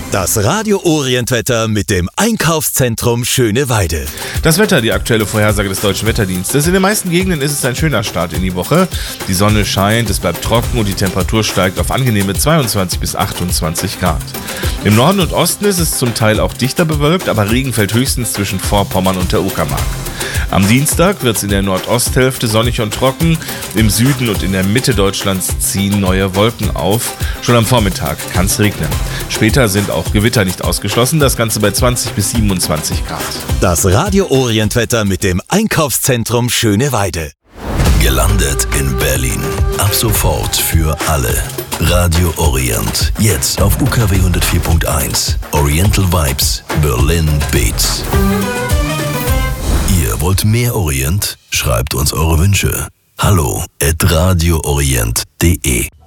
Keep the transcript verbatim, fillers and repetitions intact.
Das Radio Orient Wetter mit dem Einkaufszentrum Schöneweide. Das Wetter, die aktuelle Vorhersage des Deutschen Wetterdienstes. In den meisten Gegenden ist es ein schöner Start in die Woche. Die Sonne scheint, es bleibt trocken und die Temperatur steigt auf angenehme zweiundzwanzig bis achtundzwanzig Grad. Im Norden und Osten ist es zum Teil auch dichter bewölkt, aber Regen fällt höchstens zwischen Vorpommern und der Uckermark. Am Dienstag wird es in der Nordosthälfte sonnig und trocken. Im Süden und in der Mitte Deutschlands ziehen neue Wolken auf. Schon am Vormittag kann es regnen. Später sind auch Gewitter nicht ausgeschlossen, das Ganze bei zwanzig bis siebenundzwanzig Grad. Das Radio Orient Wetter mit dem Einkaufszentrum Schöneweide. Gelandet in Berlin. Ab sofort für alle. Radio Orient. Jetzt auf U K W hundertvier Punkt eins. Oriental Vibes. Berlin Beats. Ihr wollt mehr Orient? Schreibt uns eure Wünsche. Hallo at radioorient punkt de